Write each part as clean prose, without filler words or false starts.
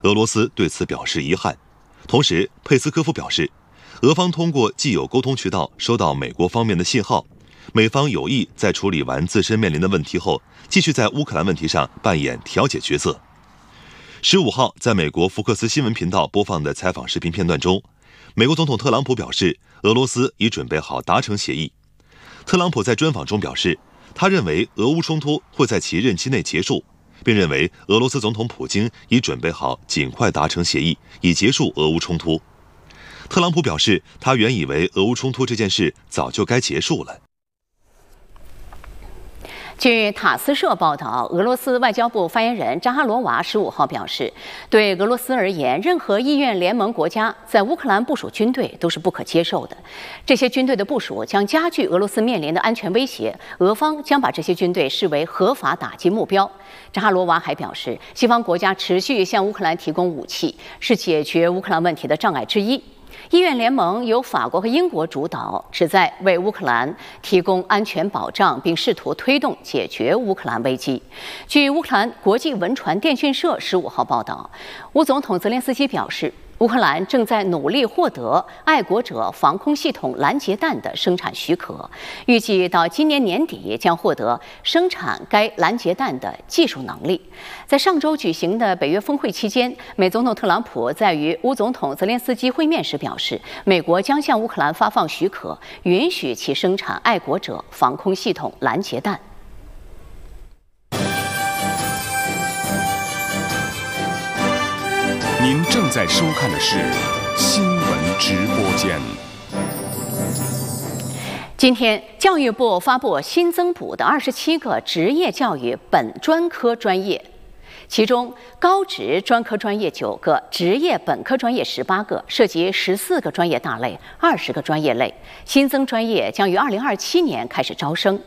俄罗斯对此表示遗憾。同时，佩斯科夫表示，俄方通过既有沟通渠道收到美国方面的信号，美方有意在处理完自身面临的问题后，继续在乌克兰问题上扮演调解角色。15号，在美国福克斯新闻频道播放的采访视频片段中，美国总统特朗普表示，俄罗斯已准备好达成协议。特朗普在专访中表示，他认为俄乌冲突会在其任期内结束，并认为俄罗斯总统普京已准备好尽快达成协议，以结束俄乌冲突。特朗普表示，他原以为俄乌冲突这件事早就该结束了。 据塔斯社报道，俄罗斯外交部发言人扎哈罗娃15号表示，对俄罗斯而言，任何意愿联盟国家在乌克兰部署军队都是不可接受的。这些军队的部署将加剧俄罗斯面临的安全威胁，俄方将把这些军队视为合法打击目标。扎哈罗娃还表示，西方国家持续向乌克兰提供武器，是解决乌克兰问题的障碍之一。意愿联盟由法国和英国主导，旨在为乌克兰提供安全保障，并试图推动解决乌克兰危机。据乌克兰国际文传电讯社15号报道，乌总统泽连斯基表示，乌克兰正在努力获得爱国者防空系统拦截弹的生产许可，预计到今年年底将获得生产该拦截弹的技术能力。在上周举行的北约峰会期间，美总统特朗普在与乌总统泽连斯基会面时表示，美国将向乌克兰发放许可，允许其生产爱国者防空系统拦截弹。 您正在收看的是新闻直播间。 今天，教育部发布新增补的27个职业教育本专科专业，其中高职专科专业9个，职业本科专业18个，涉及14个专业大类、20个专业类。新增专业将于2027年开始招生。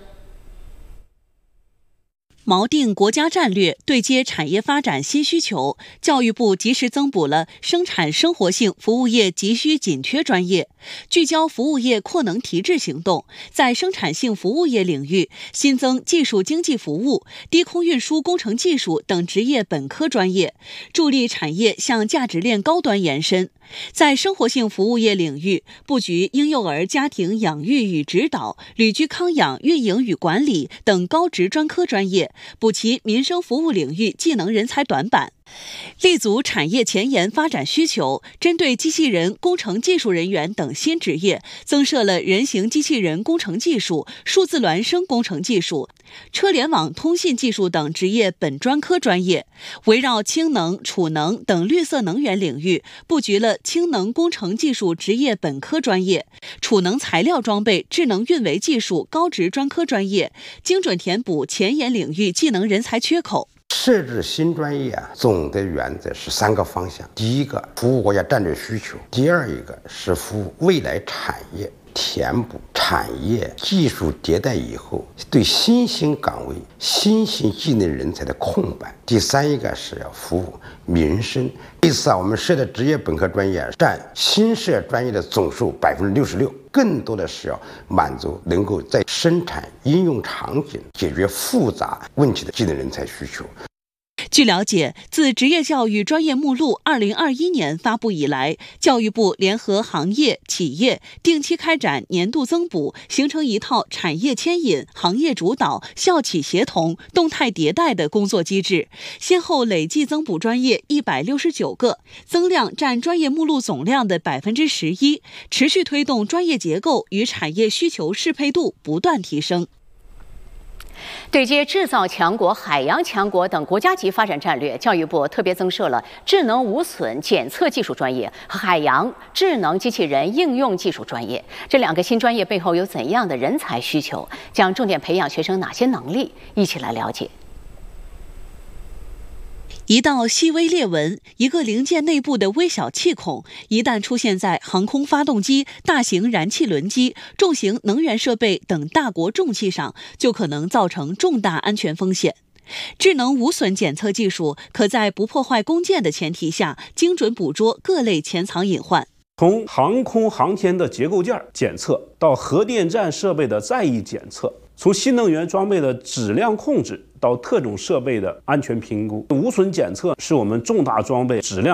锚定国家战略，对接产业发展新需求，教育部及时增补了生产生活性服务业急需紧缺专业，聚焦服务业扩能提质行动，在生产性服务业领域新增技术经济服务、低空运输工程技术等职业本科专业，助力产业向价值链高端延伸。在生活性服务业领域，布局婴幼儿家庭养育与指导、旅居康养运营与管理等高职专科专业，补齐民生服务领域技能人才短板。立足产业前沿发展需求，针对机器人工程技术人员等新职业，增设了人形机器人工程技术、数字孪生工程技术、车联网通信技术等职业本专科专业。围绕氢能、储能等绿色能源领域，布局了氢能工程技术职业本科专业、储能材料装备智能运维技术高职专科专业，精准填补前沿领域技能人才缺口。 设置新专业总的原则是3个方向：第一个，服务国家战略需求；第二一个是服务未来产业，填补产业技术迭代以后对新兴岗位、新兴技能人才的空白；第三一个是要服务民生。这次我们设的职业本科专业占新设专业的总数66%，更多的是要满足能够在生产应用场景解决复杂问题的技能人才需求。 据了解，自职业教育专业目录2021年发布以来，教育部联合行业、企业定期开展年度增补，形成一套产业牵引、行业主导、校企协同、动态迭代的工作机制，先后累计增补专业169个，增量占专业目录总量的11%，持续推动专业结构与产业需求适配度不断提升。 对接制造强国、海洋强国等国家级发展战略，教育部特别增设了智能无损检测技术专业和海洋智能机器人应用技术专业。这2个新专业背后有怎样的人才需求？将重点培养学生哪些能力？一起来了解。 一道细微裂纹，一个零件内部的微小气孔，一旦出现在航空发动机、大型燃气轮机、重型能源设备等大国重器上，就可能造成重大安全风险。智能无损检测技术可在不破坏工件的前提下，精准捕捉各类潜藏隐患。 从航空航天的结构件检测到核电站设备的在役检测， 从新能源装备的质量控制到特种设备的安全评估，无损检测是我们重大装备质量